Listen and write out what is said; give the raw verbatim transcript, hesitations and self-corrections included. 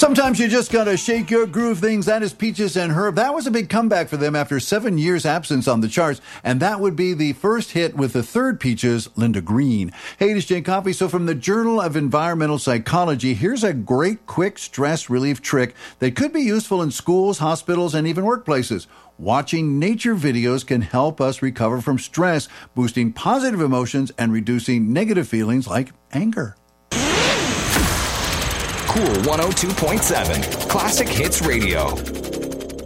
Sometimes you just gotta shake your groove things. That is Peaches and Herb. That was a big comeback for them after seven years absence on the charts, and that would be the first hit with the third Peaches, Linda Green. Hey, it is Jay Coffey. So from the Journal of Environmental Psychology, here's a great quick stress relief trick that could be useful in schools, hospitals, and even workplaces. Watching nature videos can help us recover from stress, boosting positive emotions and reducing negative feelings like anger. Cool one oh two point seven, Classic Hits Radio.